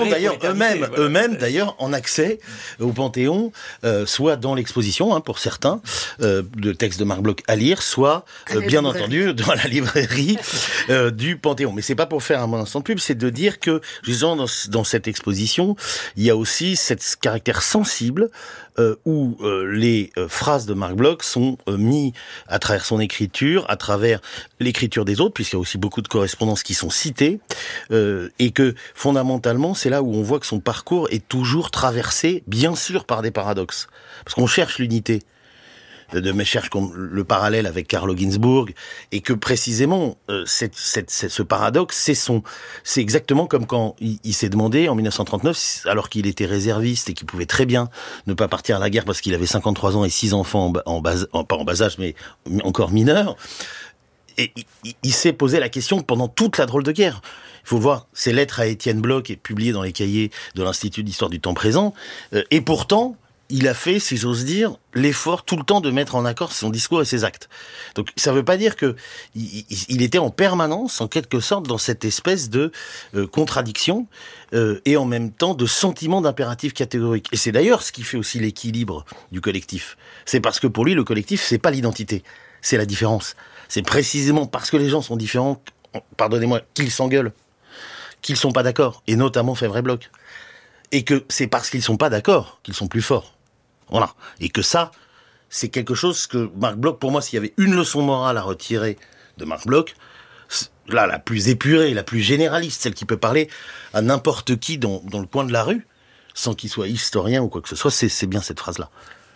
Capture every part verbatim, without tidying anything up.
ont d'ailleurs eux-mêmes, voilà. eux-mêmes d'ailleurs en accès au Panthéon, euh, soit dans l'exposition, hein, pour certains, euh, de textes de Marc Bloch à lire, soit euh, bien entendu dans la librairie euh, du Panthéon. Mais c'est pas pour faire un instant de pub, c'est de dire que justement dans, dans cette exposition, il y a aussi ce caractère sensible euh, où euh, les euh, phrases de Marc Bloch sont euh, mises à travers son écriture, à travers l'écriture des autres, puisqu'il y a aussi beaucoup de correspondances qui sont citées, euh, et que fondamentalement, c'est là où on voit que son parcours est toujours traversé, bien sûr, par des paradoxes. Parce qu'on cherche l'unité. de me cherche le parallèle avec Carlo Ginzburg, et que précisément euh, cette, cette, cette, ce paradoxe, c'est son, c'est exactement comme quand il, il s'est demandé en dix-neuf cent trente-neuf, alors qu'il était réserviste et qu'il pouvait très bien ne pas partir à la guerre parce qu'il avait cinquante-trois ans et six enfants en, en bas, en, pas en bas âge, mais encore mineurs. Et il, il s'est posé la question pendant toute la drôle de guerre. Il faut voir ces lettres à Étienne Bloch publiées dans les cahiers de l'Institut d'histoire du temps présent, euh, et pourtant il a fait, si j'ose dire, l'effort tout le temps de mettre en accord son discours et ses actes. Donc ça ne veut pas dire que il, il était en permanence, en quelque sorte, dans cette espèce de euh, contradiction euh, et en même temps de sentiment d'impératif catégorique. Et c'est d'ailleurs ce qui fait aussi l'équilibre du collectif. C'est parce que pour lui, le collectif, c'est pas l'identité, c'est la différence. C'est précisément parce que les gens sont différents, pardonnez-moi, qu'ils s'engueulent, qu'ils sont pas d'accord, et notamment Febvre et Bloch. Et que c'est parce qu'ils sont pas d'accord qu'ils sont plus forts. Voilà. Et que ça, c'est quelque chose que Marc Bloch, pour moi, s'il y avait une leçon morale à retirer de Marc Bloch, là, la plus épurée, la plus généraliste, celle qui peut parler à n'importe qui dans, dans le coin de la rue, sans qu'il soit historien ou quoi que ce soit, c'est, c'est bien cette phrase-là.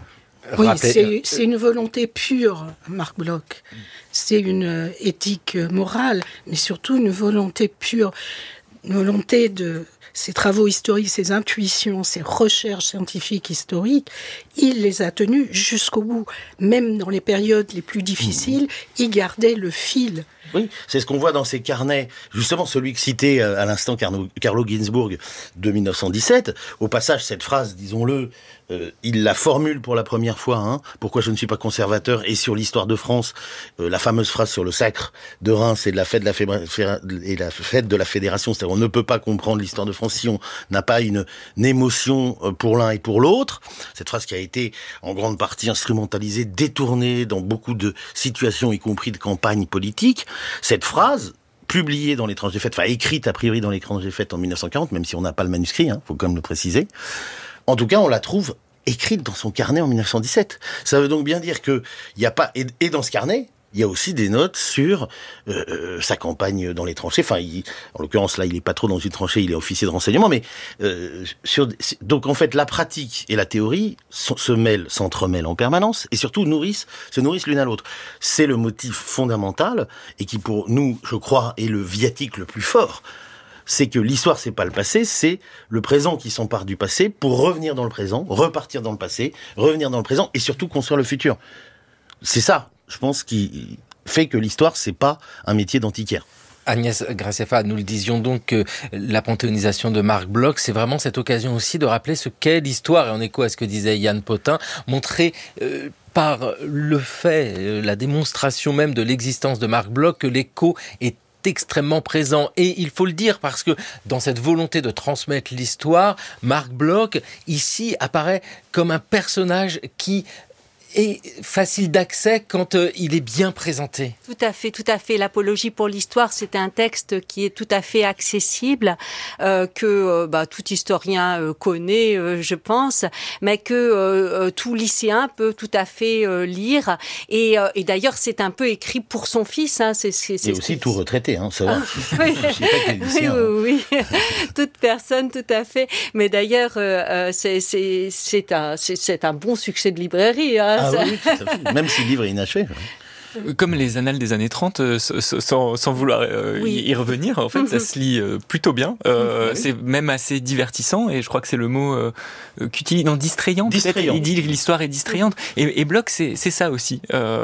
Oui, c'est, c'est une volonté pure, Marc Bloch. C'est une éthique morale, mais surtout une volonté pure. Une volonté de... Ses travaux historiques, ses intuitions, ses recherches scientifiques historiques, il les a tenues jusqu'au bout. Même dans les périodes les plus difficiles, mmh. il gardait le fil. Oui, c'est ce qu'on voit dans ses carnets. Justement, celui que citait à l'instant Carlo, Carlo Ginzburg de dix-neuf cent dix-sept. Au passage, cette phrase, disons-le, euh, il la formule pour la première fois. Hein, pourquoi je ne suis pas conservateur? Et sur l'histoire de France, euh, la fameuse phrase sur le sacre de Reims et de la fête de la, fédé- et la fête de la fédération. C'est-à-dire, on ne peut pas comprendre l'histoire de France si on n'a pas une, une émotion pour l'un et pour l'autre. Cette phrase qui a été en grande partie instrumentalisée, détournée dans beaucoup de situations, y compris de campagnes politiques. Cette phrase, publiée dans l'Étrange des Fêtes, enfin écrite a priori dans l'Étrange des Fêtes en dix-neuf cent quarante, même si on n'a pas le manuscrit, hein, faut quand même le préciser. En tout cas, on la trouve écrite dans son carnet en dix-neuf cent dix-sept. Ça veut donc bien dire que il y a pas, et, et dans ce carnet, il y a aussi des notes sur euh, sa campagne dans les tranchées. Enfin, il, en l'occurrence, là, il est pas trop dans une tranchée, il est officier de renseignement. Mais euh, sur, donc, en fait, la pratique et la théorie sont, se mêlent, s'entremêlent en permanence, et surtout nourrissent, se nourrissent l'une à l'autre. C'est le motif fondamental et qui, pour nous, je crois, est le viatique le plus fort. C'est que l'histoire, c'est pas le passé, c'est le présent qui s'empare du passé pour revenir dans le présent, repartir dans le passé, revenir dans le présent et surtout construire le futur. C'est ça, je pense, qui fait que l'histoire, c'est pas un métier d'antiquaire. Agnès Graceffa, nous le disions donc que la panthéonisation de Marc Bloch, c'est vraiment cette occasion aussi de rappeler ce qu'est l'histoire, et en écho à ce que disait Yann Potin, montrer euh, par le fait, euh, la démonstration même de l'existence de Marc Bloch, que l'écho est extrêmement présent. Et il faut le dire parce que dans cette volonté de transmettre l'histoire, Marc Bloch, ici, apparaît comme un personnage qui est facile d'accès quand euh, il est bien présenté. Tout à fait, tout à fait. L'Apologie pour l'histoire, c'est un texte qui est tout à fait accessible, euh, que euh, bah, tout historien euh, connaît, euh, je pense, mais que euh, tout lycéen peut tout à fait euh, lire. Et, euh, et d'ailleurs, c'est un peu écrit pour son fils. Hein. C'est, c'est, c'est, et aussi c'est... tout retraité, hein, ça va. Ah, oui, oui, oui, oui. Toute personne, tout à fait. Mais d'ailleurs, euh, c'est, c'est, c'est, un, c'est, c'est un bon succès de librairie. Hein. Ah oui, tout à fait. Même si le livre est inachevé. Comme les annales des années trente, euh, sans, sans vouloir euh, oui. y revenir, en fait, ça se lit euh, plutôt bien. Euh, oui. C'est même assez divertissant, et je crois que c'est le mot euh, qu'utilise, non, distrayant, distrayant. Il dit que l'histoire est distrayante. Et, et Bloch, c'est, c'est ça aussi.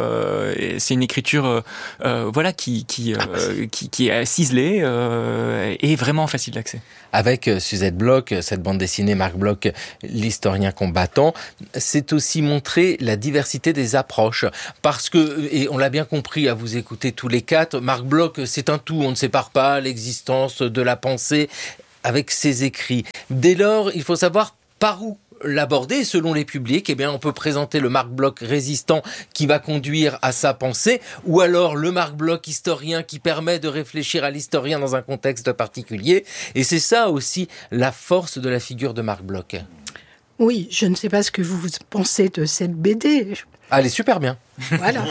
Euh, c'est une écriture, euh, voilà, qui, qui, euh, ah, qui, qui est ciselée euh, et vraiment facile d'accès. Avec Suzette Bloch, cette bande dessinée Marc Bloch, l'historien combattant, c'est aussi montrer la diversité des approches. Parce que, et on l'a bien compris à vous écouter tous les quatre, Marc Bloch, c'est un tout, on ne sépare pas l'existence de la pensée avec ses écrits. Dès lors, il faut savoir par où l'aborder. Selon les publics, eh bien, on peut présenter le Marc Bloch résistant qui va conduire à sa pensée, ou alors le Marc Bloch historien qui permet de réfléchir à l'historien dans un contexte particulier. Et c'est ça aussi la force de la figure de Marc Bloch. Oui, je ne sais pas ce que vous pensez de cette B D. Ah, elle est super bien. Voilà.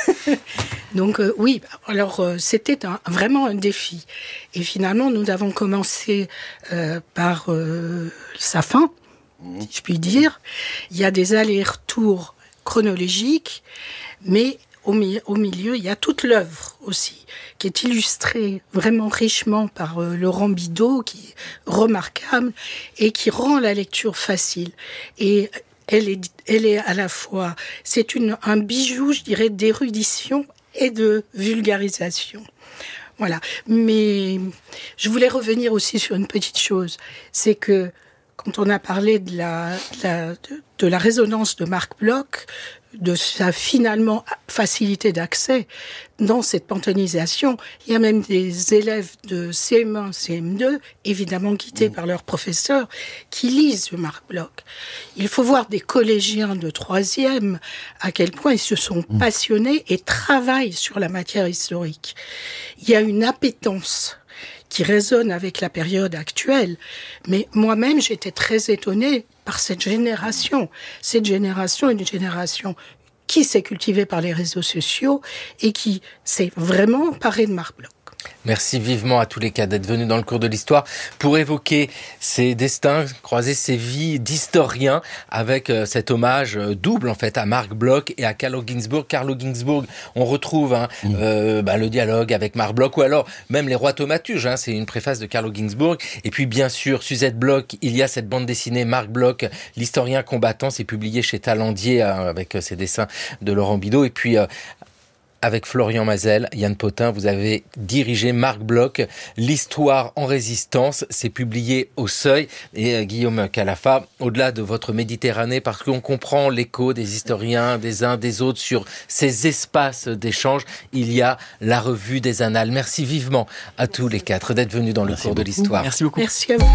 Donc euh, oui, alors euh, c'était un, vraiment un défi. Et finalement, nous avons commencé euh, par euh, sa fin, si je puis dire. Il y a des allers-retours chronologiques, mais au, mi- au milieu, il y a toute l'œuvre aussi, qui est illustrée vraiment richement par euh, Laurent Bidault, qui est remarquable et qui rend la lecture facile. Et elle est, elle est à la fois, c'est une, un bijou, je dirais, d'érudition et de vulgarisation. Voilà. Mais je voulais revenir aussi sur une petite chose, c'est que quand on a parlé de la, de la, de, de la résonance de Marc Bloch, de sa finalement facilité d'accès dans cette panthéonisation, il y a même des élèves de C M un, C M deux, évidemment guidés mmh. par leurs professeurs, qui lisent Marc Bloch. Il faut voir des collégiens de troisième à quel point ils se sont mmh. passionnés et travaillent sur la matière historique. Il y a une appétence qui résonne avec la période actuelle. Mais moi-même, j'étais très étonnée par cette génération. Cette génération est une génération qui s'est cultivée par les réseaux sociaux et qui s'est vraiment emparée de Marc Bloch. Merci vivement à tous les cas d'être venus dans le cours de l'histoire pour évoquer ces destins, croiser ces vies d'historiens avec euh, cet hommage euh, double en fait à Marc Bloch et à Carlo Ginzburg. Carlo Ginzburg, on retrouve hein, mmh. euh, bah, le dialogue avec Marc Bloch ou alors même les rois thaumaturges, hein, c'est une préface de Carlo Ginzburg. Et puis bien sûr, Suzette Bloch, il y a cette bande dessinée Marc Bloch, l'historien combattant, c'est publié chez Talandier hein, avec euh, ces dessins de Laurent Bidault. Et puis euh, avec Florian Mazel, Yann Potin, vous avez dirigé Marc Bloch, l'histoire en résistance, c'est publié au Seuil. Et euh, Guillaume Calafa, au-delà de votre Méditerranée, parce qu'on comprend l'écho des historiens, des uns, des autres, sur ces espaces d'échange, il y a la revue des Annales. Merci vivement à tous les quatre d'être venus dans le Merci cours beaucoup. de l'histoire. Merci beaucoup. Merci à vous.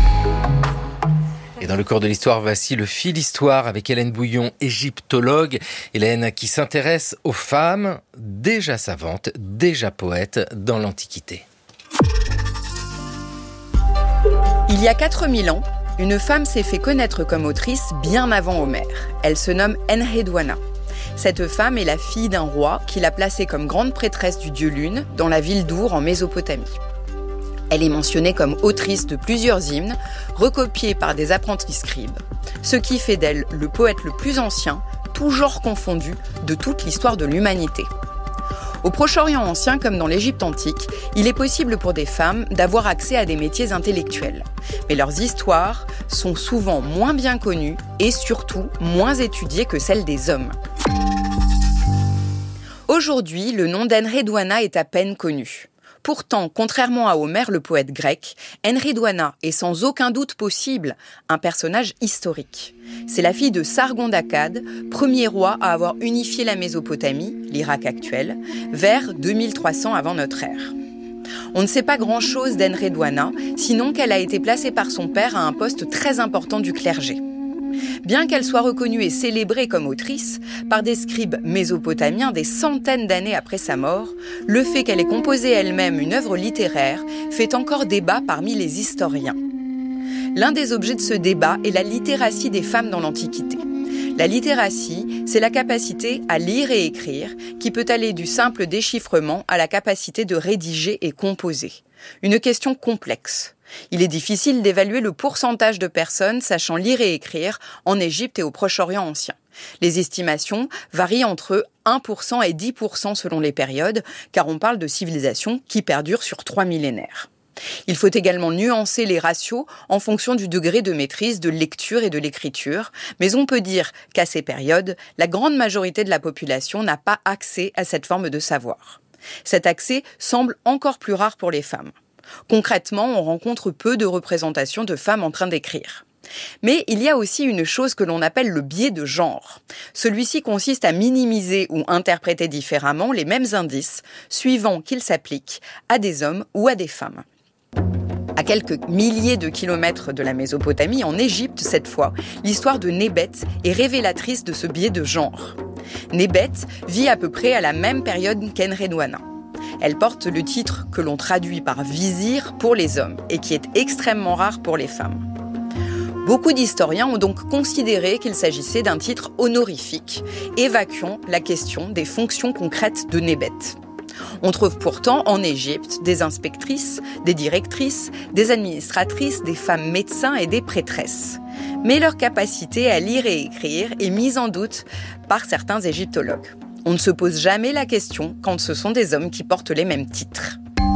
Et dans le cours de l'histoire, voici le fil histoire avec Hélène Bouillon, égyptologue. Hélène qui s'intéresse aux femmes, déjà savantes, déjà poètes dans l'Antiquité. Il y a quatre mille ans, une femme s'est fait connaître comme autrice bien avant Homère. Elle se nomme Enhédouana. Cette femme est la fille d'un roi qui l'a placée comme grande prêtresse du dieu Lune dans la ville d'Our en Mésopotamie. Elle est mentionnée comme autrice de plusieurs hymnes, recopiés par des apprentis scribes, ce qui fait d'elle le poète le plus ancien, tout genre confondu, de toute l'histoire de l'humanité. Au Proche-Orient ancien comme dans l'Égypte antique, il est possible pour des femmes d'avoir accès à des métiers intellectuels. Mais leurs histoires sont souvent moins bien connues et surtout moins étudiées que celles des hommes. Aujourd'hui, le nom d'Enhédouana est à peine connu. Pourtant, contrairement à Homère, le poète grec, Enhédouana est sans aucun doute possible un personnage historique. C'est la fille de Sargon d'Akkad, premier roi à avoir unifié la Mésopotamie, l'Irak actuel, vers deux mille trois cents avant notre ère. On ne sait pas grand-chose d'Enhédouana, sinon qu'elle a été placée par son père à un poste très important du clergé. Bien qu'elle soit reconnue et célébrée comme autrice par des scribes mésopotamiens des centaines d'années après sa mort, le fait qu'elle ait composé elle-même une œuvre littéraire fait encore débat parmi les historiens. L'un des objets de ce débat est la littératie des femmes dans l'Antiquité. La littératie, c'est la capacité à lire et écrire, qui peut aller du simple déchiffrement à la capacité de rédiger et composer. Une question complexe. Il est difficile d'évaluer le pourcentage de personnes sachant lire et écrire en Égypte et au Proche-Orient ancien. Les estimations varient entre un pour cent et dix pour cent selon les périodes, car on parle de civilisations qui perdurent sur trois millénaires. Il faut également nuancer les ratios en fonction du degré de maîtrise de lecture et de l'écriture, mais on peut dire qu'à ces périodes, la grande majorité de la population n'a pas accès à cette forme de savoir. Cet accès semble encore plus rare pour les femmes. Concrètement, on rencontre peu de représentations de femmes en train d'écrire. Mais il y a aussi une chose que l'on appelle le biais de genre. Celui-ci consiste à minimiser ou interpréter différemment les mêmes indices, suivant qu'ils s'appliquent à des hommes ou à des femmes. À quelques milliers de kilomètres de la Mésopotamie, en Égypte cette fois, l'histoire de Nébet est révélatrice de ce biais de genre. Nébet vit à peu près à la même période qu'Enredouana. Elle porte le titre que l'on traduit par vizir pour les hommes et qui est extrêmement rare pour les femmes. Beaucoup d'historiens ont donc considéré qu'il s'agissait d'un titre honorifique, évacuant la question des fonctions concrètes de Nébet. On trouve pourtant en Égypte des inspectrices, des directrices, des administratrices, des femmes médecins et des prêtresses. Mais leur capacité à lire et écrire est mise en doute par certains égyptologues. On ne se pose jamais la question quand ce sont des hommes qui portent les mêmes titres.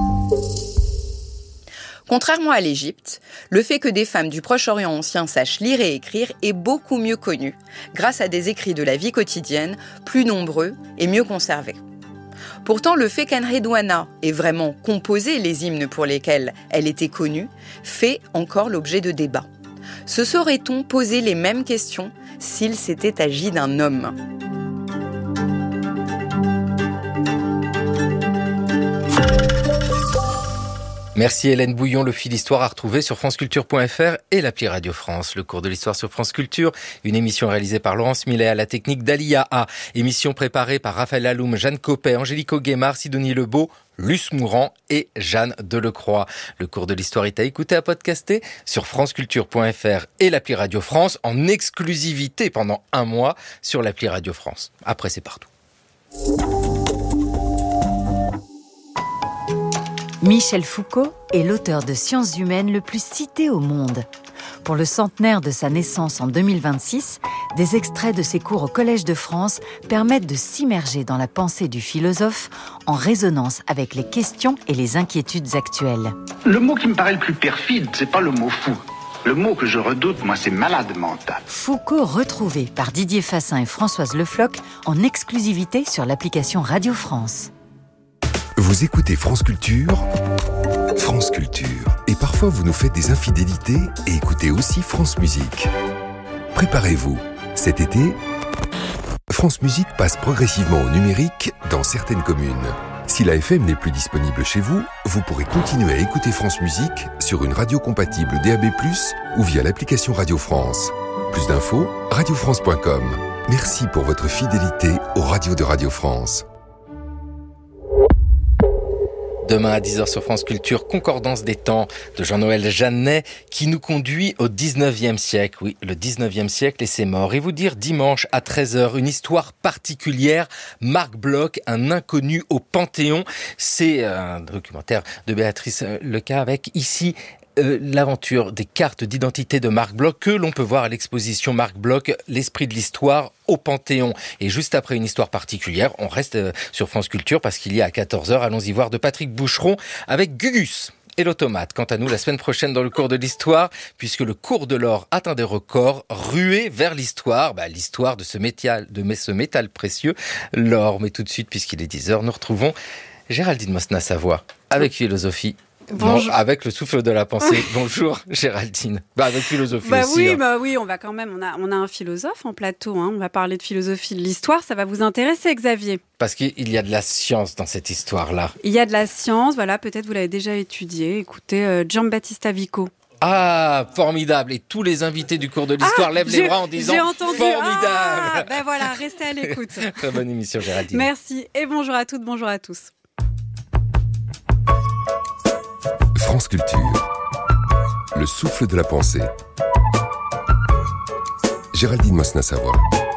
Contrairement à l'Égypte, le fait que des femmes du Proche-Orient ancien sachent lire et écrire est beaucoup mieux connu, grâce à des écrits de la vie quotidienne plus nombreux et mieux conservés. Pourtant, le fait qu'Enredouana ait vraiment composé les hymnes pour lesquels elle était connue fait encore l'objet de débats. Se serait-on posé les mêmes questions s'il s'était agi d'un homme ? Merci Hélène Bouillon, le fil histoire à retrouver sur franceculture point f r et l'appli Radio France. Le cours de l'histoire sur France Culture, une émission réalisée par Laurence Millet à la technique d'Alia A. Émission préparée par Raphaël Alloum, Jeanne Copet, Angélique Auguemard, Sidonie Lebeau, Luce Mourant et Jeanne Delecroix. Le cours de l'histoire est à écouter, à podcaster sur franceculture point f r et l'appli Radio France en exclusivité pendant un mois sur l'appli Radio France. Après, c'est partout. Michel Foucault est l'auteur de sciences humaines le plus cité au monde. Pour le centenaire de sa naissance en deux mille vingt-six, des extraits de ses cours au Collège de France permettent de s'immerger dans la pensée du philosophe en résonance avec les questions et les inquiétudes actuelles. Le mot qui me paraît le plus perfide, c'est pas le mot fou. Le mot que je redoute, moi, c'est malade mental. Foucault retrouvé par Didier Fassin et Françoise Le Floch en exclusivité sur l'application Radio France. Vous écoutez France Culture, France Culture. Et parfois, vous nous faites des infidélités et écoutez aussi France Musique. Préparez-vous. Cet été, France Musique passe progressivement au numérique dans certaines communes. Si la F M n'est plus disponible chez vous, vous pourrez continuer à écouter France Musique sur une radio compatible D A B plus, ou via l'application Radio France. Plus d'infos, radio france point com. Merci pour votre fidélité aux radios de Radio France. Demain à dix heures sur France Culture, Concordance des temps de Jean-Noël Jeannet qui nous conduit au dix-neuvième siècle. Oui, le dix-neuvième siècle et ses morts. Et vous dire dimanche à treize heures, une histoire particulière. Marc Bloch, un inconnu au Panthéon. C'est un documentaire de Béatrice Leca avec ici Euh, l'aventure des cartes d'identité de Marc Bloch que l'on peut voir à l'exposition Marc Bloch, l'esprit de l'histoire au Panthéon. Et juste après une histoire particulière, on reste euh, sur France Culture parce qu'il y a à quatorze heures, allons-y voir de Patrick Boucheron avec Gugus et l'automate. Quant à nous, la semaine prochaine dans le cours de l'histoire, puisque le cours de l'or atteint des records, rué vers l'histoire, bah, l'histoire de ce métal, de ce métal précieux, l'or. Mais tout de suite, puisqu'il est dix heures, nous retrouvons Géraldine Mosna-Savoie avec philosophie. Bonjour. Bon, avec le souffle de la pensée. Bonjour Géraldine. Bah avec philosophie bah aussi. Oui, hein. bah oui, on va quand même. On a, on a un philosophe en plateau. Hein. On va parler de philosophie de l'histoire. Ça va vous intéresser, Xavier. Parce qu'il y a de la science dans cette histoire-là. Il y a de la science. Voilà, peut-être vous l'avez déjà étudié. Écoutez, euh, Giambattista Vico. Ah, formidable. Et tous les invités du cours de l'histoire ah, lèvent les bras en disant j'ai entendu. Formidable. Ah, ben voilà, restez à l'écoute. Très bonne émission, Géraldine. Merci et bonjour à toutes, bonjour à tous. France Culture, le souffle de la pensée. Géraldine Mosna-Savoie.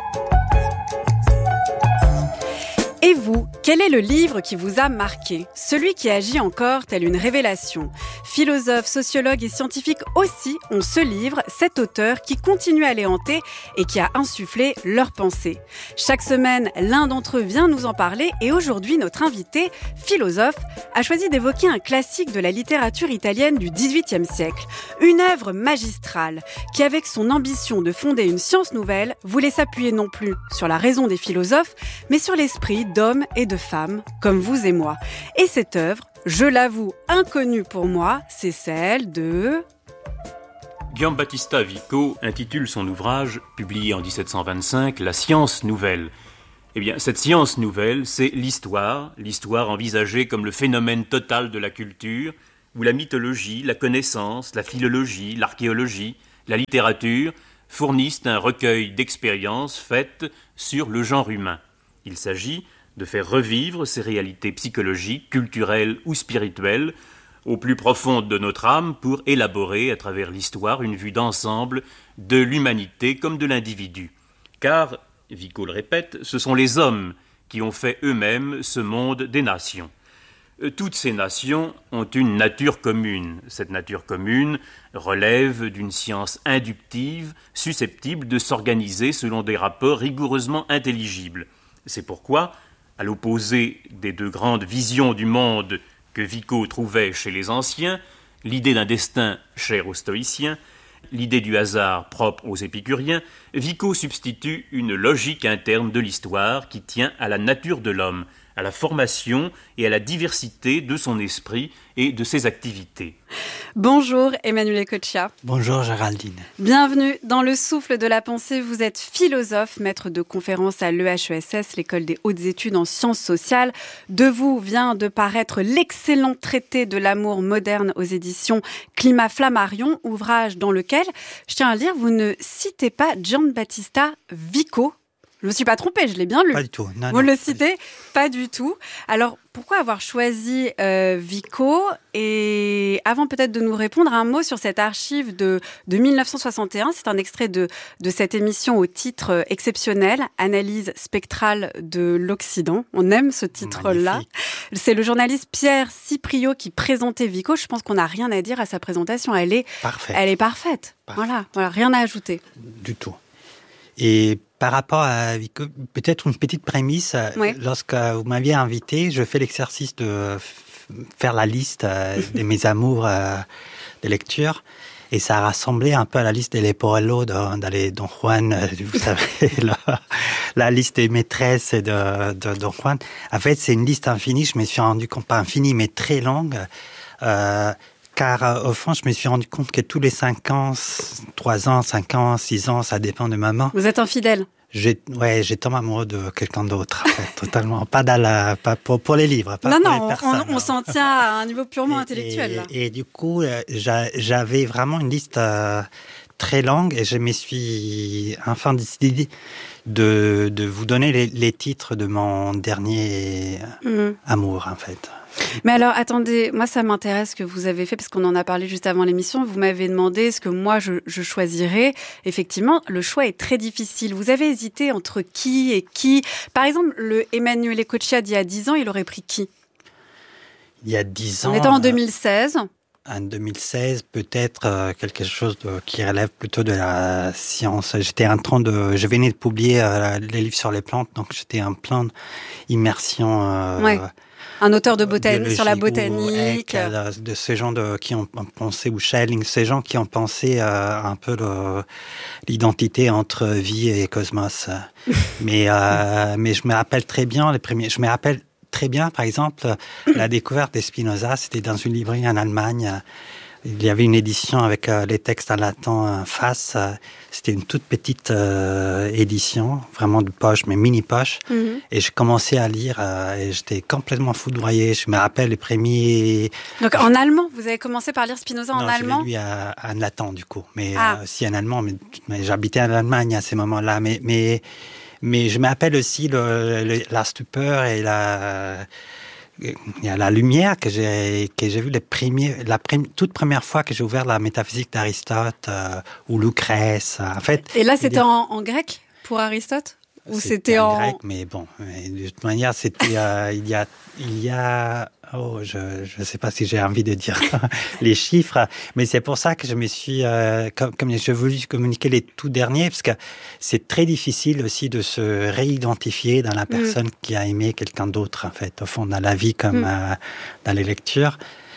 Et vous, quel est le livre qui vous a marqué ? Celui qui agit encore telle une révélation. Philosophes, sociologues et scientifiques aussi ont ce livre, cet auteur qui continue à les hanter et qui a insufflé leurs pensées. Chaque semaine, l'un d'entre eux vient nous en parler et aujourd'hui, notre invité, philosophe, a choisi d'évoquer un classique de la littérature italienne du dix-huitième siècle. Une œuvre magistrale qui, avec son ambition de fonder une science nouvelle, voulait s'appuyer non plus sur la raison des philosophes, mais sur l'esprit d'hommes et de femmes comme vous et moi. Et cette œuvre, je l'avoue inconnue pour moi, c'est celle de... Giambattista Vico intitule son ouvrage, publié en dix-sept cent vingt-cinq, « La science nouvelle ». Eh bien, cette science nouvelle, c'est l'histoire, l'histoire envisagée comme le phénomène total de la culture, où la mythologie, la connaissance, la philologie, l'archéologie, la littérature fournissent un recueil d'expériences faites sur le genre humain. Il s'agit de faire revivre ces réalités psychologiques, culturelles ou spirituelles au plus profond de notre âme pour élaborer à travers l'histoire une vue d'ensemble de l'humanité comme de l'individu. Car, Vico le répète, ce sont les hommes qui ont fait eux-mêmes ce monde des nations. Toutes ces nations ont une nature commune. Cette nature commune relève d'une science inductive susceptible de s'organiser selon des rapports rigoureusement intelligibles. C'est pourquoi, à l'opposé des deux grandes visions du monde que Vico trouvait chez les anciens, l'idée d'un destin cher aux stoïciens, l'idée du hasard propre aux épicuriens, Vico substitue une logique interne de l'histoire qui tient à la nature de l'homme, à la formation et à la diversité de son esprit et de ses activités. Bonjour Emmanuel Ecoccia. Bonjour Géraldine. Bienvenue dans le souffle de la pensée. Vous êtes philosophe, maître de conférences à l'E H E S S, l'école des hautes études en sciences sociales. De vous vient de paraître l'excellent traité de l'amour moderne aux éditions Climat Flammarion, ouvrage dans lequel, je tiens à lire, vous ne citez pas Giambattista Vico. Je ne me suis pas trompée, je l'ai bien lu. Pas du tout. Non, Vous non, le citez pas du tout. Alors, pourquoi avoir choisi euh, Vico ? Et avant peut-être de nous répondre, un mot sur cette archive de, de mille neuf cent soixante et un. C'est un extrait de, de cette émission au titre exceptionnel, Analyse spectrale de l'Occident. On aime ce titre-là. Magnifique. C'est le journaliste Pierre Cipriot qui présentait Vico. Je pense qu'on n'a rien à dire à sa présentation. Elle est parfaite. Elle est parfaite. Parfait. Voilà, voilà, rien à ajouter. Du tout. Et par rapport à Vico, peut-être une petite prémisse. Oui. Lorsque vous m'aviez invité, je fais l'exercice de faire la liste de mes amours de lecture. Et ça a rassemblé un peu à la liste des Leporello dans, dans les Don Juan, vous savez, la, la liste des maîtresses de, de Don Juan. En fait, c'est une liste infinie. Je me suis rendu compte, pas infinie, mais très longue. Euh, Car au fond, je me suis rendu compte que tous les cinq ans, trois ans, cinq ans, six ans, ça dépend de maman. Vous êtes infidèle ? J'ai, ouais, j'ai tombé amoureux de quelqu'un d'autre, en fait, totalement. Pas dans la, pas pour, pour les livres, pas non, pour non, les personnes. On, on s'en tient à un niveau purement et, intellectuel. Et, là. et du coup, j'avais vraiment une liste euh, très longue et je me suis enfin décidé de, de vous donner les, les titres de mon dernier mmh. amour, en fait. Mais alors, attendez, moi ça m'intéresse ce que vous avez fait, parce qu'on en a parlé juste avant l'émission. Vous m'avez demandé ce que moi je, je choisirais. Effectivement, le choix est très difficile. Vous avez hésité entre qui et qui. Par exemple, le Emmanuel Ecoccia d'il y a dix ans, il aurait pris qui ? Il y a dix ans... On était en deux mille seize. En deux mille seize, peut-être euh, quelque chose de, qui relève plutôt de la science. J'étais en train de... Je venais de publier euh, les livres sur les plantes, donc j'étais en pleine immersion... Euh, ouais. Un auteur de botanique, sur la botanique. Eck, de ces gens de, qui ont pensé, ou Schelling, ces gens qui ont pensé euh, un peu le, l'identité entre vie et cosmos. mais, euh, mais je me rappelle très bien les premiers. Je me rappelle très bien, par exemple, la découverte de Spinoza. C'était dans une librairie en Allemagne. Il y avait une édition avec euh, les textes en latin en face. C'était une toute petite euh, édition, vraiment de poche, mais mini poche. Mm-hmm. Et j'ai commencé à lire euh, et j'étais complètement foudroyé. Je me rappelle les premiers... Donc en allemand, vous avez commencé par lire Spinoza en non, allemand ? Non, je l'ai lu à, en latin du coup, mais ah. euh, aussi en allemand. Mais, mais j'habitais en Allemagne à ces moments-là. Mais, mais, mais je me rappelle aussi le, le, la stupeur et la... Il y a la lumière que j'ai que j'ai vu les premiers la prim, toute première fois que j'ai ouvert la métaphysique d'Aristote euh, ou Lucrèce en fait. Et là c'était a... en, en grec pour Aristote ou c'était, c'était en... en grec, mais bon, mais de toute manière c'était euh, il y a il y a oh je je sais pas si j'ai envie de dire les chiffres, mais c'est pour ça que je me suis euh, comme comme je voulu communiquer les tout derniers, parce que c'est très difficile aussi de se réidentifier dans la personne mmh. qui a aimé quelqu'un d'autre, en fait, au fond, dans la vie comme mmh. euh, dans les lectures.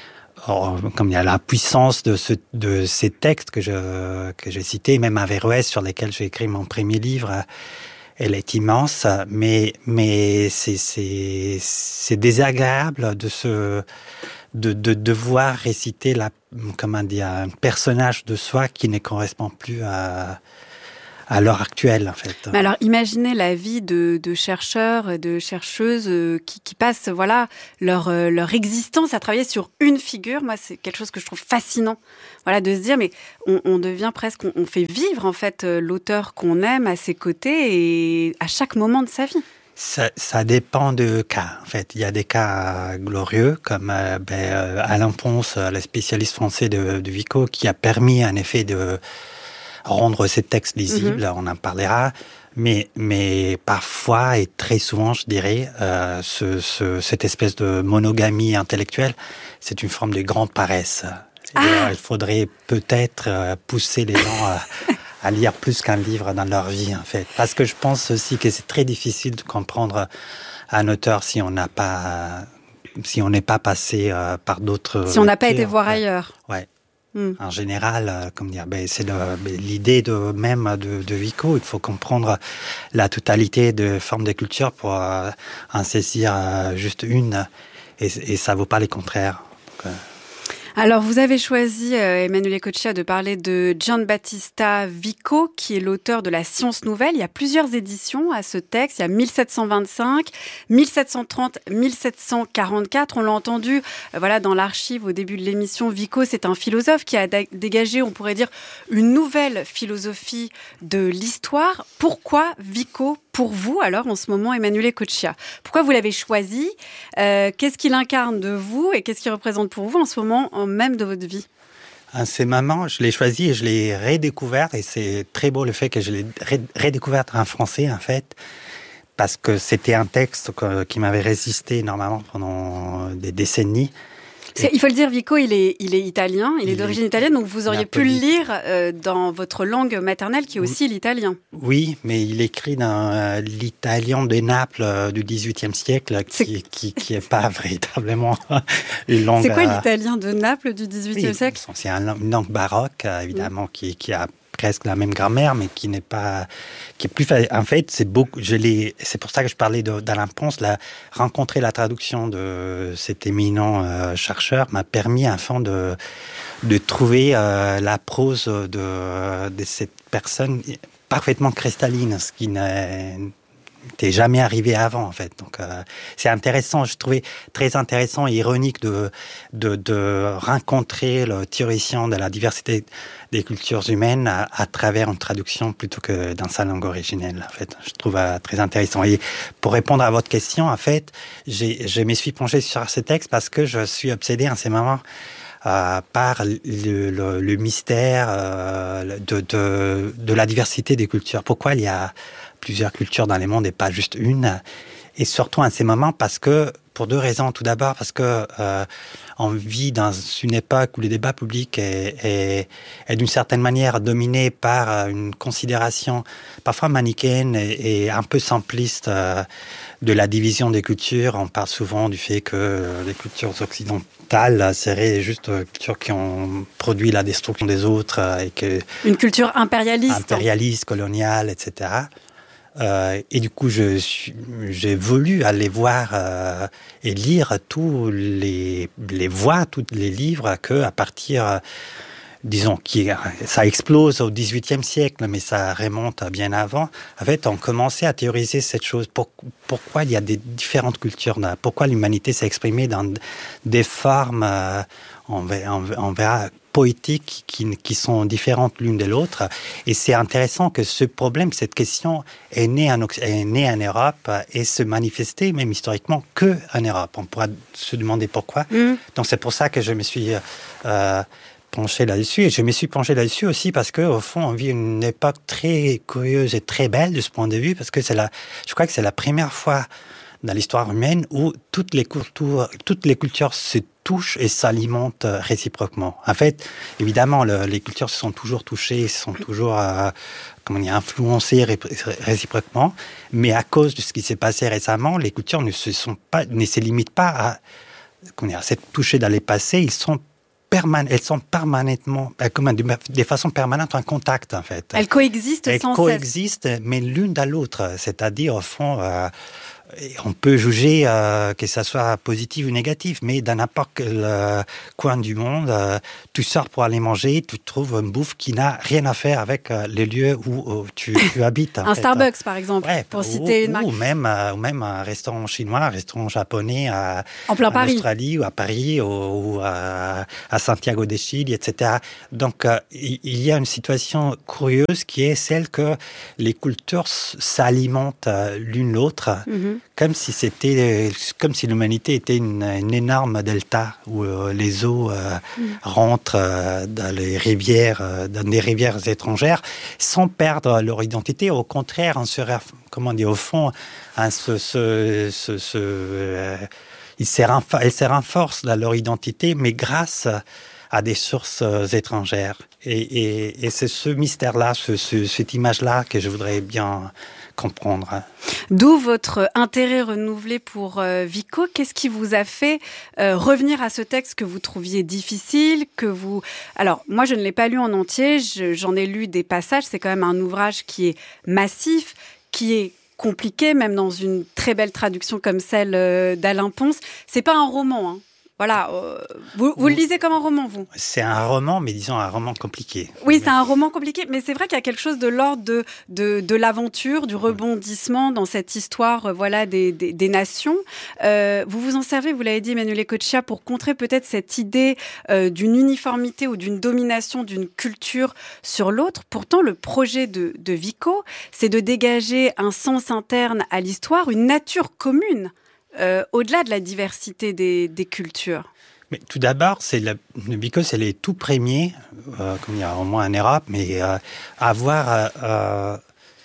Or, comme il y a la puissance de ce de ces textes que je que j'ai cités, même Averroès, sur lesquels j'ai écrit mon premier livre, elle est immense, mais mais c'est c'est c'est désagréable de se de de devoir réciter la comment dire un personnage de soi qui ne correspond plus à à l'heure actuelle, en fait. Mais alors, imaginez la vie de, de chercheurs et de chercheuses qui, qui passent, voilà, leur, leur existence à travailler sur une figure. Moi, c'est quelque chose que je trouve fascinant. Voilà, de se dire, mais on, on devient presque, on, on fait vivre, en fait, l'auteur qu'on aime à ses côtés et à chaque moment de sa vie. Ça, ça dépend de cas, en fait. Il y a des cas glorieux, comme euh, ben, euh, Alain Ponce, le spécialiste français de, de Vico, qui a permis, en effet, de rendre ces textes lisibles, mm-hmm. on en parlera. Mais, mais parfois, et très souvent, je dirais, euh, ce, ce, cette espèce de monogamie intellectuelle, c'est une forme de grande paresse. Ah. Il faudrait peut-être euh, pousser les gens à... à lire plus qu'un livre dans leur vie, en fait. Parce que je pense aussi que c'est très difficile de comprendre un auteur si on n'a pas, si on n'est pas passé euh, par d'autres. Si on n'a pas été voir ouais. ailleurs. Ouais. Mm. En général, euh, comme dire, ben, c'est le, ben, l'idée de même de, de Vico. Il faut comprendre la totalité de formes de culture pour euh, en saisir euh, juste une, et, et ça vaut pas les contraires. Donc, euh, Alors, vous avez choisi, euh, Emanuele Coccia, de parler de Giambattista Vico, qui est l'auteur de la Science nouvelle. Il y a plusieurs éditions à ce texte. Il y a mille sept cent vingt-cinq, mille sept cent trente, mille sept cent quarante-quatre. On l'a entendu, euh, voilà, dans l'archive au début de l'émission. Vico, c'est un philosophe qui a d- dégagé, on pourrait dire, une nouvelle philosophie de l'histoire. Pourquoi Vico, pour vous, alors, en ce moment, Emanuele Coccia? Pourquoi vous l'avez choisi? euh, Qu'est-ce qu'il incarne de vous et qu'est-ce qu'il représente pour vous en ce moment même de votre vie? À ces moments, je l'ai choisi et je l'ai redécouvert, et c'est très beau le fait que je l'ai redécouvert en français, en fait, parce que c'était un texte que, qui m'avait résisté énormément pendant des décennies. Et il faut le dire, Vico, il est, il est italien, il, il est d'origine est italienne, donc vous auriez pu le lire euh, dans votre langue maternelle, qui est aussi l'italien. Oui, mais il écrit dans euh, l'italien de Naples euh, du dix-huitième siècle, qui n'est qui, qui est pas véritablement une langue... C'est quoi l'italien de Naples du dix-huitième oui, siècle? C'est une langue baroque, évidemment, mmh. qui, qui a presque la même grammaire, mais qui n'est pas, qui est plus en fait, c'est beaucoup. Je l'ai, c'est pour ça que je parlais d'Alain Ponce. La rencontrer la traduction de cet éminent euh, chercheur m'a permis, enfin, de de trouver euh, la prose de de cette personne parfaitement cristalline, ce qui n'est n'était jamais arrivé avant, en fait. Donc, euh, c'est intéressant. Je trouvais très intéressant et ironique de, de, de rencontrer le théoricien de la diversité des cultures humaines à, à travers une traduction plutôt que dans sa langue originelle, en fait. Je trouve euh, très intéressant. Et pour répondre à votre question, en fait, j'ai, je me suis penché sur ce texte parce que je suis obsédé en ces moments Euh, par le, le, le mystère euh, de, de, de la diversité des cultures. Pourquoi il y a plusieurs cultures dans le monde et pas juste une? Et surtout en ces moments parce que, pour deux raisons. Tout d'abord parce que euh, on vit dans une époque où le débat public est, est, est d'une certaine manière dominé par une considération parfois manichéenne et, et un peu simpliste euh, de la division des cultures. On parle souvent du fait que les cultures occidentales seraient juste des cultures qui ont produit la destruction des autres et que une culture impérialiste, impérialiste, coloniale, et cetera. Euh, et du coup, je suis, j'ai voulu aller voir euh, et lire tous les, les voix, tous les livres que, à partir, euh, disons, qui, ça explose au dix-huitième siècle, mais ça remonte bien avant. En fait, on commençait à théoriser cette chose. Pour, pourquoi il y a des différentes cultures là? Pourquoi l'humanité s'est exprimée dans des formes, euh, on, on, on verra, poétiques qui, qui sont différentes l'une de l'autre. Et c'est intéressant que ce problème, cette question, est née en, est née en Europe et se manifestait même historiquement que en Europe. On pourra se demander pourquoi. Mmh. Donc c'est pour ça que je me suis euh, penché là-dessus. Et je me suis penché là-dessus aussi parce que au fond, on vit une époque très curieuse et très belle de ce point de vue, parce que c'est la, je crois que c'est la première fois dans l'histoire humaine où toutes les cultures, toutes les cultures se touchent et s'alimentent réciproquement. En fait, évidemment, le, les cultures se sont toujours touchées, se sont toujours euh, comment dire, influencées ré, réciproquement, mais à cause de ce qui s'est passé récemment, les cultures ne se sont pas, ne se limitent pas à comment dire, s'être touchées dans les passés. Ils sont perman- elles sont permanentement, euh, comment, de, de façon permanente en contact, en fait. Elles coexistent elles sans coexistent, cesse. Mais l'une dans l'autre, c'est-à-dire au fond. Euh, on peut juger euh, que ça soit positif ou négatif, mais dans n'importe quel euh, coin du monde, euh, tu sors pour aller manger, tu trouves une bouffe qui n'a rien à faire avec euh, les lieux où, où tu, tu habites. Un fait. Starbucks, par exemple, ouais, pour ou, citer une marque. Ou même, euh, ou même un restaurant chinois, un restaurant japonais à, en plein en Paris. Australie ou à Paris ou, ou à, à Santiago de Chile, et cetera. Donc, euh, il y a une situation curieuse qui est celle que les cultures s'alimentent l'une l'autre, mm-hmm. comme si c'était, comme si l'humanité était une, une énorme delta où euh, les eaux euh, mm. rentrent euh, dans les rivières, euh, dans des rivières étrangères, sans perdre leur identité. Au contraire, on serait, comment dire, au fond, hein, ce, ce, ce, ce, euh, ils se renforcent dans leur identité, mais grâce à des sources étrangères. Et, et, et c'est ce mystère-là, ce, ce, cette image-là que je voudrais bien comprendre. D'où votre intérêt renouvelé pour euh, Vico. Qu'est-ce qui vous a fait euh, revenir à ce texte que vous trouviez difficile, que vous... Alors, moi, je ne l'ai pas lu en entier, je, j'en ai lu des passages. C'est quand même un ouvrage qui est massif, qui est compliqué, même dans une très belle traduction comme celle euh, d'Alain Ponce. C'est pas un roman, hein. Voilà, euh, vous, vous le lisez comme un roman, vous ? C'est un roman, mais disons un roman compliqué. Oui, c'est un roman compliqué, mais c'est vrai qu'il y a quelque chose de l'ordre de, de, de l'aventure, du rebondissement dans cette histoire euh, voilà, des, des, des nations. Euh, vous vous en servez, vous l'avez dit, Emmanuel Ecochea, pour contrer peut-être cette idée euh, d'une uniformité ou d'une domination d'une culture sur l'autre. Pourtant, le projet de, de Vico, c'est de dégager un sens interne à l'histoire, une nature commune. Euh, au-delà de la diversité des, des cultures. Mais tout d'abord, c'est le, le Vico, c'est les tout premiers, euh, comme il y a au moins en Europe, mais euh, avoir euh,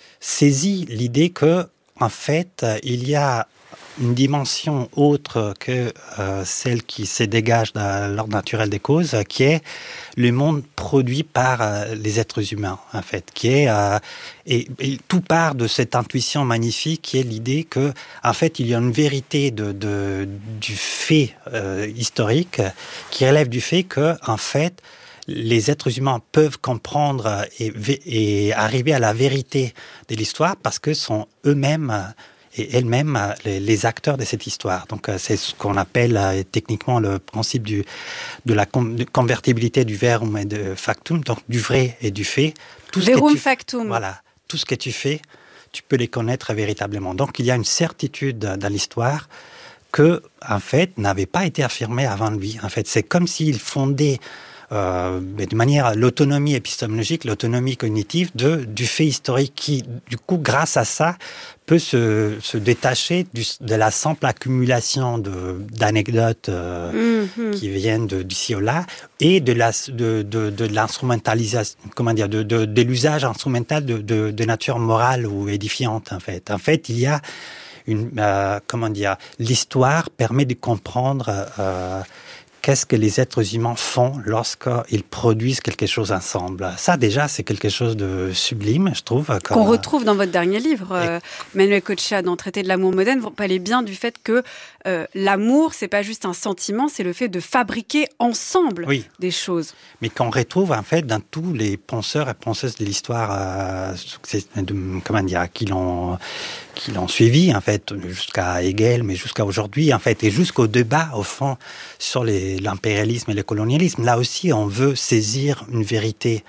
saisi l'idée que, en fait, il y a une dimension autre que euh, celle qui se dégage dans l'ordre naturel des causes, qui est le monde produit par euh, les êtres humains, en fait, qui est euh, et, et tout part de cette intuition magnifique qui est l'idée que, en fait, il y a une vérité de, de du fait euh, historique qui relève du fait que, en fait, les êtres humains peuvent comprendre et, et arriver à la vérité de l'histoire parce que sont eux-mêmes et elles-mêmes les, les acteurs de cette histoire. Donc, c'est ce qu'on appelle euh, techniquement le principe du, de la com- de convertibilité du verum et de factum, donc du vrai et du fait. Tout verum tu, factum. Voilà, tout ce que tu fais, tu peux les connaître véritablement. Donc, il y a une certitude dans l'histoire que, en fait, n'avait pas été affirmée avant lui. En fait, c'est comme s'il fondait Euh, de manière l'autonomie épistémologique, l'autonomie cognitive de, du fait historique qui, du coup, grâce à ça, peut se, se détacher du, de la simple accumulation de, d'anecdotes euh, mm-hmm. qui viennent de, d'ici ou là et de, la, de, de, de l'instrumentalisation, comment dire, de, de, de l'usage instrumental de, de, de nature morale ou édifiante, en fait. En fait, il y a une, euh, comment dire, l'histoire permet de comprendre euh, qu'est-ce que les êtres humains font lorsqu'ils produisent quelque chose ensemble. Ça, déjà, c'est quelque chose de sublime, je trouve. Comme... Qu'on retrouve dans votre dernier livre, Et... euh, Emmanuel Ecochea, dans Traité de l'amour moderne. Vous parlez bien du fait que euh, l'amour, c'est pas juste un sentiment, c'est le fait de fabriquer ensemble oui. des choses. Mais qu'on retrouve, en fait, dans tous les penseurs et penseuses de l'histoire, euh, de, comment dire, qui l'ont... qui l'ont suivi, en fait, jusqu'à Hegel, mais jusqu'à aujourd'hui, en fait, et jusqu'au débat, au fond, sur les, l'impérialisme et le colonialisme. Là aussi, on veut saisir une vérité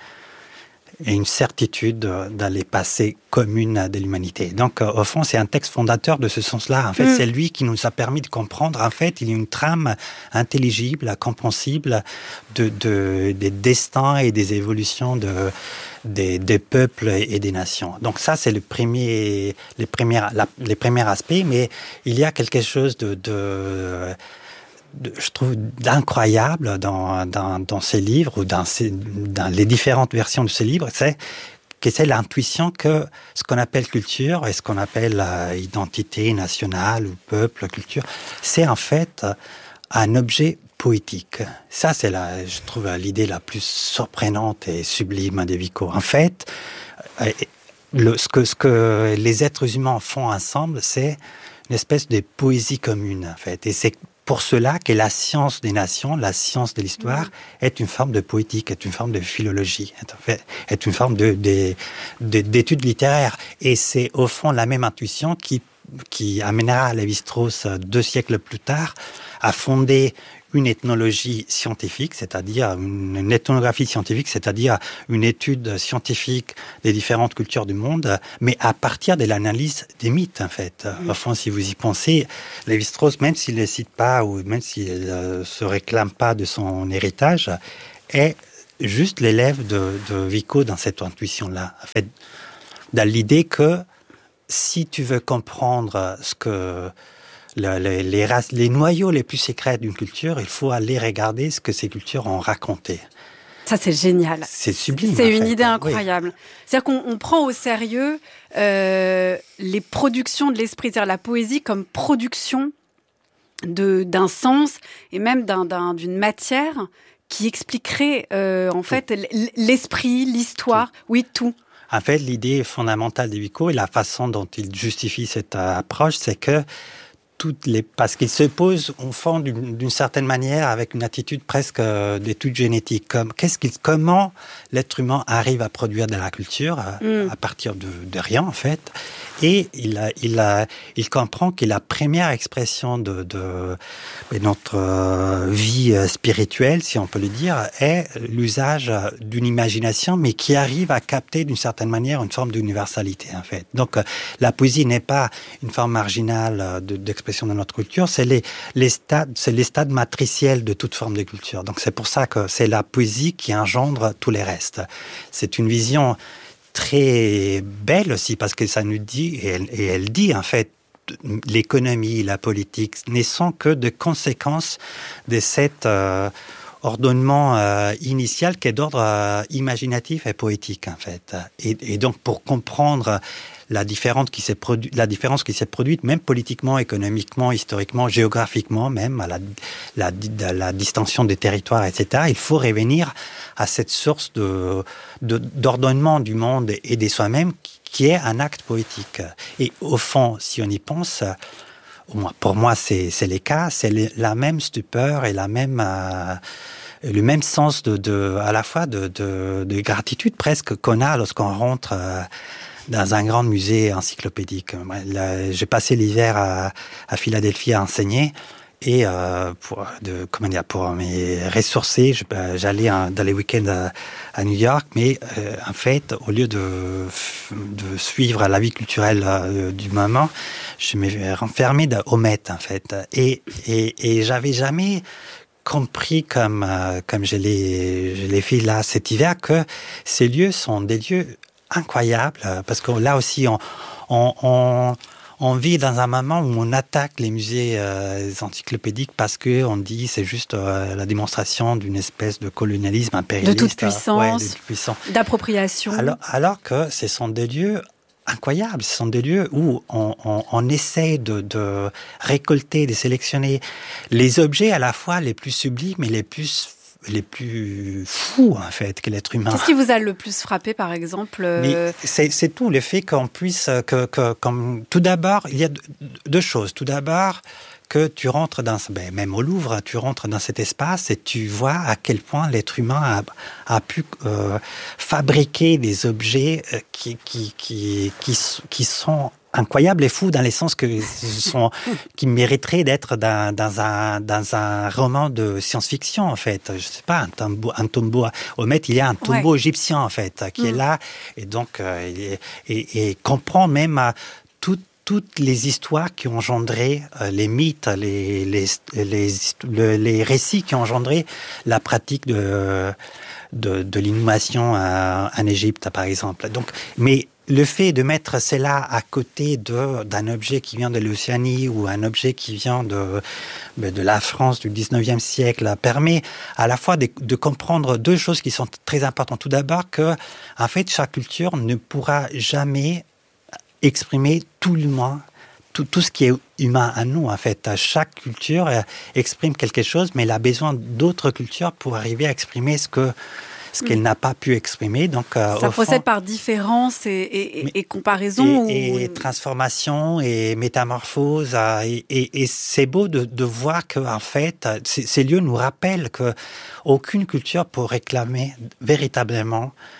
et une certitude dans les passés communs de l'humanité. Donc, au fond, c'est un texte fondateur de ce sens-là. En fait, mmh. c'est lui qui nous a permis de comprendre, en fait, il y a une trame intelligible, compréhensible de, de, des destins et des évolutions de... Des, des peuples et des nations. Donc ça, c'est le premier, les, premiers, la, les premiers aspects, mais il y a quelque chose de, de, de je trouve, d'incroyable dans, dans, dans ces livres, ou dans, ces, dans les différentes versions de ces livres, c'est que c'est l'intuition que ce qu'on appelle culture et ce qu'on appelle euh, identité nationale ou peuple, culture, c'est en fait un objet poétique. Ça, c'est la, je trouve l'idée la plus surprenante et sublime de Vico. En fait, le, ce, que, ce que les êtres humains font ensemble, c'est une espèce de poésie commune, en fait. Et c'est pour cela que la science des nations, la science de l'histoire, mmh. est une forme de poétique, est une forme de philologie, est, en fait, est une forme de, de, de, d'études littéraires. Et c'est au fond la même intuition qui qui amènera Lévi-Strauss deux siècles plus tard à fonder une ethnologie scientifique, c'est-à-dire une, une ethnographie scientifique, c'est-à-dire une étude scientifique des différentes cultures du monde, mais à partir de l'analyse des mythes, en fait. Mmh. Enfin, si vous y pensez, Lévi-Strauss, même s'il ne les cite pas, ou même s'il ne euh, se réclame pas de son héritage, est juste l'élève de, de Vico dans cette intuition-là. En fait, dans l'idée que si tu veux comprendre ce que le, le, les, races, les noyaux les plus secrets d'une culture, il faut aller regarder ce que ces cultures ont raconté. Ça, c'est génial. C'est sublime. C'est une fait. idée incroyable. Oui. C'est-à-dire qu'on on prend au sérieux euh, les productions de l'esprit, c'est-à-dire la poésie comme production de, d'un sens et même d'un, d'un, d'une matière qui expliquerait euh, en tout. fait l'esprit, l'histoire, tout. oui, tout. En fait, l'idée fondamentale de Vico et la façon dont il justifie cette approche, c'est que toutes les, parce qu'il se pose au fond d'une, d'une certaine manière avec une attitude presque d'étude génétique, comme qu'est-ce qu'il, comment l'être humain arrive à produire de la culture mm. à partir de, de rien en fait, et il a, il a, il comprend que la première expression de, de, de notre vie spirituelle, si on peut le dire, est l'usage d'une imagination, mais qui arrive à capter d'une certaine manière une forme d'universalité en fait. Donc la poésie n'est pas une forme marginale de, d'expression de notre culture, c'est les, les stades, c'est les stades matriciels de toute forme de culture. Donc c'est pour ça que c'est la poésie qui engendre tous les restes. C'est une vision très belle aussi, parce que ça nous dit, et elle, et elle dit en fait, l'économie, la politique ne sont que de conséquences de cet euh, ordonnement euh, initial qui est d'ordre euh, imaginatif et poétique en fait. Et, et donc pour comprendre la différence qui s'est produite, la différence qui s'est produite, même politiquement, économiquement, historiquement, géographiquement, même à la, la, la, la distinction des territoires, et cetera. Il faut revenir à cette source de, de, d'ordonnement du monde et de soi-même qui est un acte poétique. Et au fond, si on y pense, pour moi, c'est, c'est les cas, c'est les, la même stupeur et la même, euh, le même sens de, de, à la fois de, de, de gratitude presque qu'on a lorsqu'on rentre euh, dans un grand musée encyclopédique. Là, j'ai passé l'hiver à, à Philadelphie à enseigner et euh, pour, de, comment dire, pour me ressourcer, je, j'allais un, dans les week-ends à, à New York, mais euh, en fait, au lieu de, de suivre la vie culturelle euh, du moment, je me renfermais au Met en fait. Et, et, et j'avais jamais compris comme, euh, comme je l'ai, je l'ai fait là cet hiver que ces lieux sont des lieux incroyable, parce que là aussi, on, on, on, on vit dans un moment où on attaque les musées euh, encyclopédiques parce qu'on dit c'est juste euh, la démonstration d'une espèce de colonialisme impérialiste. De toute puissance, ouais, de toute puissance. D'appropriation. Alors, alors que ce sont des lieux incroyables, ce sont des lieux où on, on, on essaie de, de récolter, de sélectionner les objets à la fois les plus sublimes et les plus les plus fous, en fait, que l'être humain. Qu'est-ce qui vous a le plus frappé, par exemple euh... c'est, c'est tout, le fait qu'on puisse... Que, que, comme, tout d'abord, il y a deux choses. Tout d'abord, que tu rentres dans... Ben, même au Louvre, tu rentres dans cet espace et tu vois à quel point l'être humain a, a pu euh, fabriquer des objets qui, qui, qui, qui, qui sont... incroyable et fou dans les sens que sont qui mériteraient d'être dans, dans un dans un roman de science-fiction en fait. Je sais pas, un tombeau un tombeau au Met, il y a un tombeau ouais. égyptien en fait qui mmh. est là et donc euh, et, et, et comprend même euh, tout toutes les histoires qui ont engendré euh, les mythes, les les les les, les récits qui ont engendré la pratique de de, de l'inhumation euh, en Égypte par exemple. Donc mais le fait de mettre cela à côté de, d'un objet qui vient de l'Océanie ou un objet qui vient de, de la France du dix-neuvième siècle permet à la fois de, de comprendre deux choses qui sont très importantes. Tout d'abord que, en fait, chaque culture ne pourra jamais exprimer tout l'humain, tout, tout ce qui est humain à nous, en fait. Chaque culture exprime quelque chose, mais elle a besoin d'autres cultures pour arriver à exprimer ce que ce qu'elle n'a pas pu exprimer. Donc, euh, ça procède fond, par différence et, et, et, et comparaison. Et, ou... et transformation et métamorphose. Et, et, et c'est beau de, de voir que, en fait, ces, ces lieux nous rappellent qu'aucune culture peut réclamer véritablement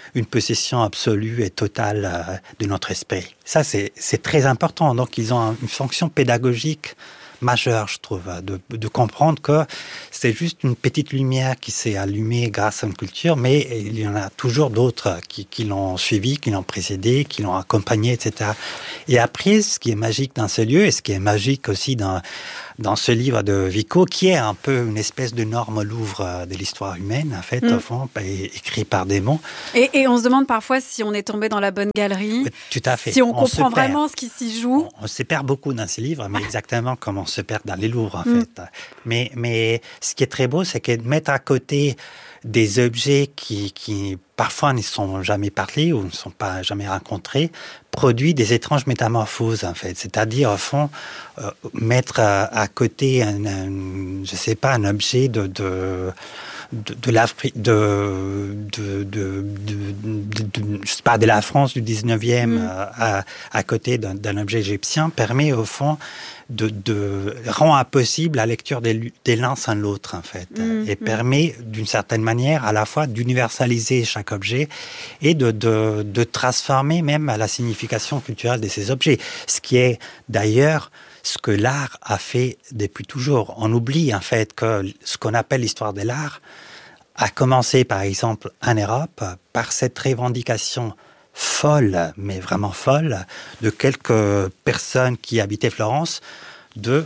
une possession absolue et totale euh, de notre esprit. Ça, c'est, c'est très important. Donc, ils ont une fonction pédagogique majeure, je trouve, de, de comprendre que c'est juste une petite lumière qui s'est allumée grâce à une culture, mais il y en a toujours d'autres qui, qui l'ont suivi, qui l'ont précédé, qui l'ont accompagné, et cetera. Et après, ce qui est magique dans ce lieu, et ce qui est magique aussi dans, dans ce livre de Vico, qui est un peu une espèce de Norme Louvre de l'histoire humaine, en fait, mmh. au fond, écrit par Démon. Et, et on se demande parfois si on est tombé dans la bonne galerie, tout à fait. Si on, on comprend vraiment ce qui s'y joue. On, on se perd beaucoup dans ces livres, mais exactement comme on se perd dans les Louvres, en mmh. fait. Mais, mais ce qui est très beau, c'est que mettre à côté des objets qui, qui parfois ne sont jamais parlés ou ne sont pas jamais rencontrés, produit des étranges métamorphoses, en fait. C'est-à-dire, au fond, euh, mettre à, à côté, un, un, je sais pas, un objet de... de de, de, la, de, de, de, de, de, je sais pas, de la France du dix-neuvième mmh. à, à côté d'un, d'un objet égyptien permet, au fond, de, de rend impossible la lecture des, des l'un sans l'autre, en fait, mmh. et mmh. permet, d'une certaine manière, à la fois d'universaliser chaque objet et de, de, de transformer même la signification culturelle de ces objets. Ce qui est, d'ailleurs, ce que l'art a fait depuis toujours. On oublie en fait que ce qu'on appelle l'histoire de l'art a commencé par exemple en Europe par cette revendication folle, mais vraiment folle, de quelques personnes qui habitaient Florence, de,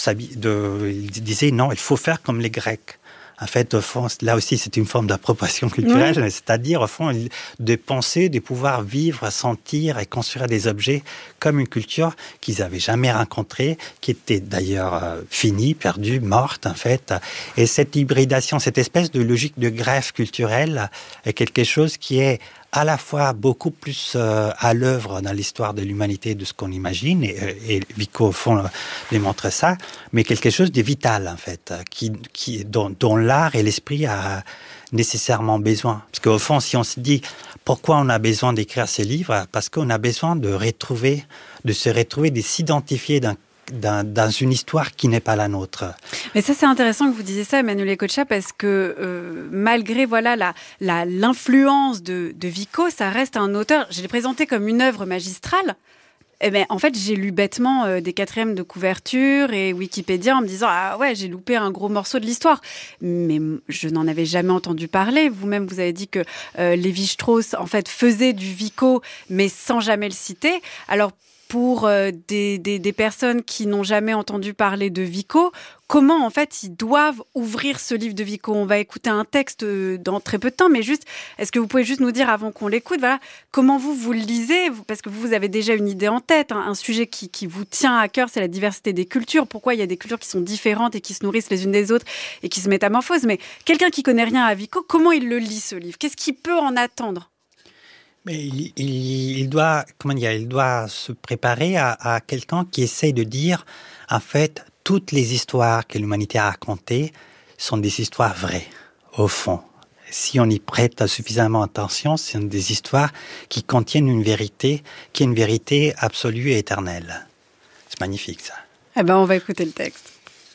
de, ils disaient non, il faut faire comme les Grecs. En fait, au fond, là aussi, c'est une forme d'appropriation culturelle, mmh. c'est-à-dire, au fond, de penser, de pouvoir vivre, sentir et construire des objets comme une culture qu'ils n'avaient jamais rencontrée, qui était d'ailleurs euh, finie, perdue, morte, en fait. Et cette hybridation, cette espèce de logique de greffe culturelle est quelque chose qui est à la fois beaucoup plus euh, à l'œuvre dans l'histoire de l'humanité de ce qu'on imagine, et, et Vico, au fond, démontre ça, mais quelque chose de vital, en fait, qui, qui, dont, dont l'art et l'esprit a nécessairement besoin. Parce qu'au fond, si on se dit pourquoi on a besoin d'écrire ces livres, parce qu'on a besoin de retrouver, de se retrouver, de s'identifier dans Dans, dans une histoire qui n'est pas la nôtre. Mais ça, c'est intéressant que vous disiez ça, Emmanuel Ecocha, parce que euh, malgré voilà la, la, l'influence de, de Vico, ça reste un auteur, je l'ai présenté comme une œuvre magistrale. Eh ben, en fait, j'ai lu bêtement euh, des quatrièmes de couverture et Wikipédia en me disant « Ah ouais, j'ai loupé un gros morceau de l'histoire ». Mais je n'en avais jamais entendu parler. Vous-même, vous avez dit que euh, Lévi-Strauss, en fait, faisait du Vico, mais sans jamais le citer. Alors, pour euh, des, des, des personnes qui n'ont jamais entendu parler de Vico, comment en fait ils doivent ouvrir ce livre de Vico? On va écouter un texte dans très peu de temps, mais juste, est-ce que vous pouvez juste nous dire avant qu'on l'écoute, voilà, comment vous, vous le lisez? Parce que vous avez déjà une idée en tête, hein, un sujet qui, qui vous tient à cœur, c'est la diversité des cultures. Pourquoi il y a des cultures qui sont différentes et qui se nourrissent les unes des autres et qui se métamorphosent? Mais quelqu'un qui connaît rien à Vico, comment il le lit ce livre? Qu'est-ce qu'il peut en attendre? Mais il, il, il doit, comment dire, il doit se préparer à, à quelqu'un qui essaie de dire, en fait, toutes les histoires que l'humanité a racontées sont des histoires vraies, au fond. Si on y prête suffisamment attention, ce sont des histoires qui contiennent une vérité, qui est une vérité absolue et éternelle. C'est magnifique, ça. Eh ben, on va écouter le texte.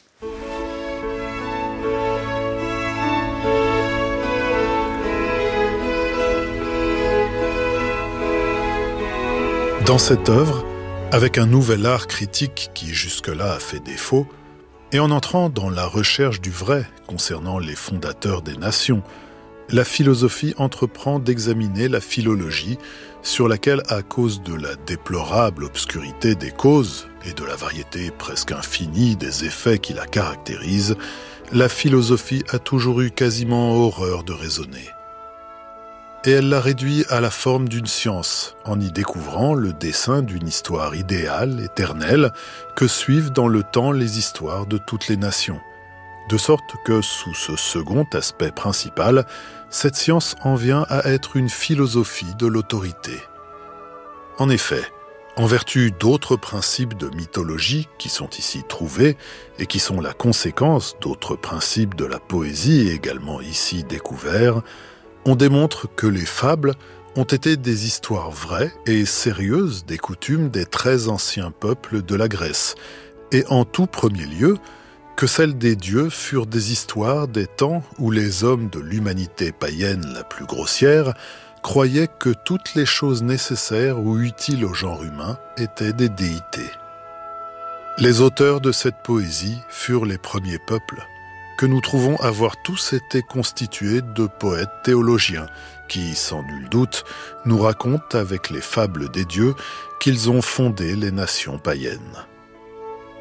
Dans cette œuvre, avec un nouvel art critique qui jusque-là a fait défaut, et en entrant dans la recherche du vrai concernant les fondateurs des nations, la philosophie entreprend d'examiner la philologie sur laquelle, à cause de la déplorable obscurité des causes et de la variété presque infinie des effets qui la caractérisent, la philosophie a toujours eu quasiment horreur de raisonner. Et elle l'a réduit à la forme d'une science, en y découvrant le dessin d'une histoire idéale, éternelle, que suivent dans le temps les histoires de toutes les nations. De sorte que, sous ce second aspect principal, cette science en vient à être une philosophie de l'autorité. En effet, en vertu d'autres principes de mythologie qui sont ici trouvés et qui sont la conséquence d'autres principes de la poésie également ici découverts, on démontre que les fables ont été des histoires vraies et sérieuses des coutumes des très anciens peuples de la Grèce, et en tout premier lieu, que celles des dieux furent des histoires des temps où les hommes de l'humanité païenne la plus grossière croyaient que toutes les choses nécessaires ou utiles au genre humain étaient des déités. Les auteurs de cette poésie furent les premiers peuples, que nous trouvons avoir tous été constitués de poètes théologiens, qui, sans nul doute, nous racontent avec les fables des dieux qu'ils ont fondé les nations païennes.